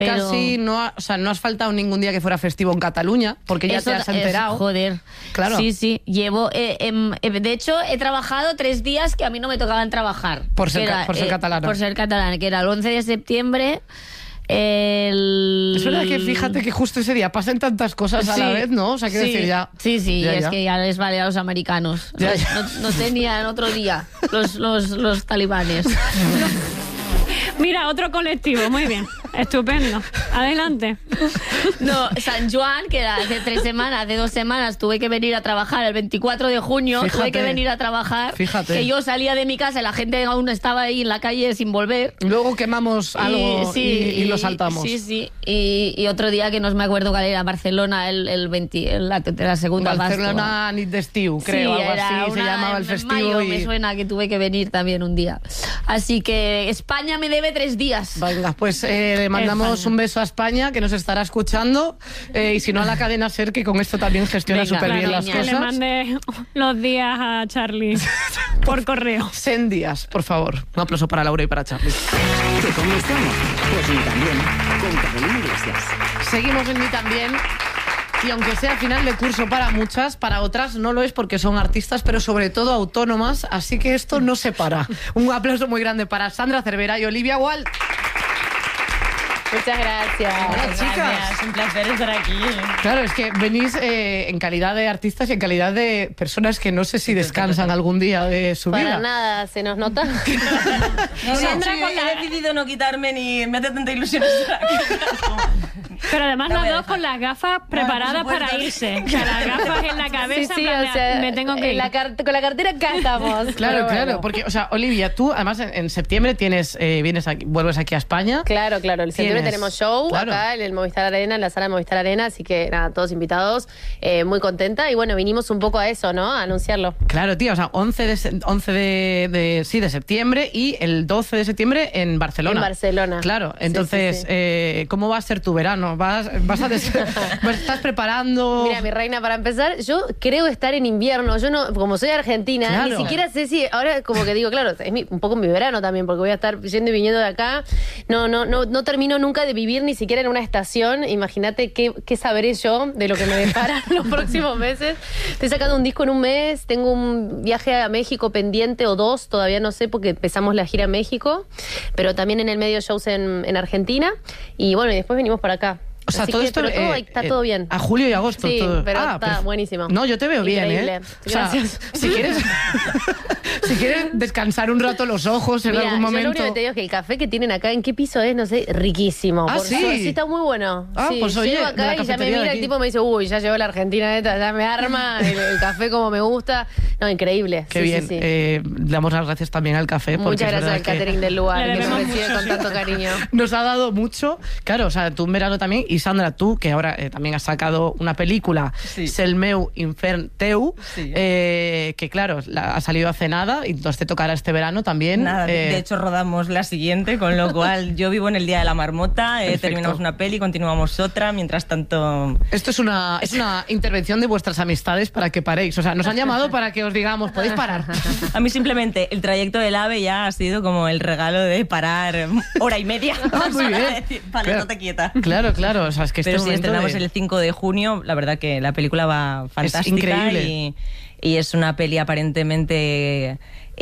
casi no, o sea, no has faltado ningún día que fuera festivo en Cataluña, porque ya te has enterado. Joder. Claro. Sí. Llevo, de hecho, he trabajado 3 días que a mí no me tocaban trabajar. Por ser catalana. Por ser catalana, que era el 11 de septiembre... Es verdad que fíjate que justo ese día pasan tantas cosas a la vez, ¿no? O sea, quiero decir, ya... Sí, es que ya les vale a los americanos. Ya. No tenían otro día los talibanes. Mira, otro colectivo, muy bien. Estupendo. Adelante. No, San Joan, que era hace 3 semanas, hace 2 semanas, tuve que venir a trabajar el 24 de junio, tuve que venir a trabajar. Fíjate. Que yo salía de mi casa y la gente aún estaba ahí en la calle sin volver. Luego quemamos algo y lo saltamos. Sí. Y otro día que no me acuerdo cuál era, Barcelona, el 20, la segunda Barcelona Nit d'Estiu, creo, algo así se llamaba el festivo. Mayo, me suena que tuve que venir también un día. Así que España me debe 3 días. Venga, pues le mandamos un beso a España, que nos estará escuchando, y si no a la cadena SER, que con esto también gestiona súper bien las cosas. Que le mande los días a Charlie por correo. 100 días, por favor. Un aplauso para Laura y para Charlie. ¿Que cómo estamos? Pues ni también, con Carolina Iglesias. Seguimos en Ni También. Y aunque sea final de curso para muchas, para otras no lo es porque son artistas, pero sobre todo autónomas, así que esto no se para. Un aplauso muy grande para Sandra Cervera y Olivia Wall. Muchas gracias. Hola, chicas. Gracias, un placer estar aquí. Claro, es que venís en calidad de artistas y en calidad de personas que no sé si descansan algún día de su vida. Para nada, ¿se nos nota? He decidido no quitarme ni me hace tanta ilusión estar aquí. Pero además las dos con las gafas preparadas para irse. O sea, las gafas en la cabeza, Sí, o sea, me tengo que ir. con la cartera acá estamos. Claro, Pero claro, porque, o sea, Olivia, tú además en septiembre vuelves aquí a España. Claro, en septiembre tenemos show acá en el Movistar Arena, en la sala Movistar Arena, así que nada, todos invitados, muy contenta y bueno, vinimos un poco a eso, ¿no? A anunciarlo. Claro, tía, o sea, 11 de septiembre y el 12 de septiembre en Barcelona. En Barcelona. Claro, entonces, ¿cómo va a ser tu verano? ¿Estás preparando? Mira, mi reina, para empezar, yo creo estar en invierno. Yo no, como soy argentina, claro, ni siquiera sé si ahora como que digo, claro, es un poco mi verano también, porque voy a estar yendo y viniendo de acá. No termino nunca de vivir ni siquiera en una estación. Imagínate qué sabré yo de lo que me depara los próximos meses. Estoy sacando un disco en un mes, tengo un viaje a México pendiente o 2, todavía no sé porque empezamos la gira a México, pero también en el medio shows en Argentina y bueno, y después venimos para acá. O sea, así todo que, esto está todo bien. A julio y agosto. Sí, todo. pero está buenísimo. No, yo te veo increíble. Bien, ¿eh? Gracias. O sea, si quieres descansar un rato los ojos en algún momento. Yo lo único que te digo es que el café que tienen acá, ¿en qué piso es? No sé, riquísimo. Sí, está muy bueno. Sí, pues oye, llego acá y ya me mira el tipo y me dice, uy, ya llegó la Argentina esta, ya me arma el café como me gusta. No, increíble. Qué bien. Le damos las gracias también al café. Muchas gracias al catering del lugar, que nos recibe con tanto cariño. Nos ha dado mucho. Claro, o sea, tú en verano también. Y Sandra, tú, que ahora también has sacado una película, Sel meu infern teu, que claro, ha salido hace nada y entonces te tocará este verano también. Nada, de hecho rodamos la siguiente, con lo cual yo vivo en el Día de la Marmota, terminamos una peli, continuamos otra, mientras tanto... Esto es una intervención de vuestras amistades para que paréis. O sea, nos han llamado para que os digamos, podéis parar. A mí simplemente el trayecto del AVE ya ha sido como el regalo de parar hora y media. Muy bien. Decir, vale, claro, no te quieta. Claro. O sea, es que pero sí, estrenamos el 5 de junio. La verdad que la película va fantástica. Es increíble. Y es una peli aparentemente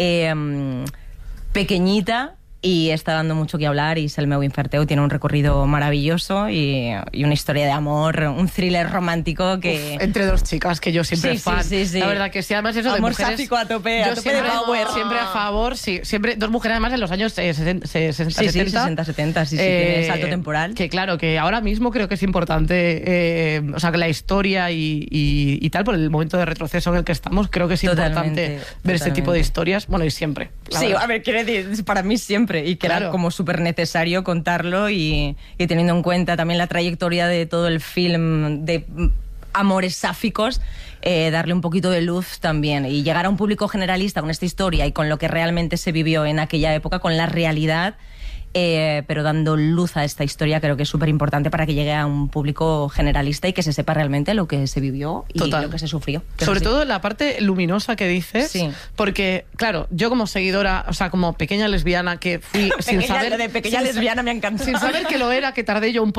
pequeñita y está dando mucho que hablar. Y Sel meu infern teu tiene un recorrido maravilloso y una historia de amor, un thriller romántico que... entre dos chicas, que yo siempre fan. Sí. La verdad que sí, además eso amor de mujeres... sáfico a tope siempre, de power. Siempre a favor, sí. Siempre dos mujeres además en los años 60-70. Sí, tiene salto temporal. Que claro, que ahora mismo creo que es importante, o sea, que la historia y tal, por el momento de retroceso en el que estamos, creo que es importante ver este tipo de historias. Bueno, y siempre. Sí, verdad. A ver, quiero decir, para mí siempre. Y que era como súper necesario contarlo y teniendo en cuenta también la trayectoria de todo el film de amores sáficos, darle un poquito de luz también y llegar a un público generalista con esta historia y con lo que realmente se vivió en aquella época, con la realidad. pero dando luz a esta historia creo que es súper importante para que llegue a un público generalista y que se sepa realmente lo que se vivió y lo que se sufrió. Sobre todo la parte luminosa que dices, porque, claro, yo como seguidora, o sea, como pequeña lesbiana que fui sin saber... De pequeña lesbiana me encanta. Sin saber que lo era, que tardé yo un poco